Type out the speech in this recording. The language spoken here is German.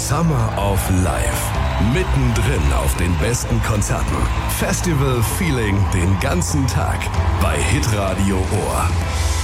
Summer of Life. Mittendrin auf den besten Konzerten. Festival Feeling den ganzen Tag bei Hitradio Ohr.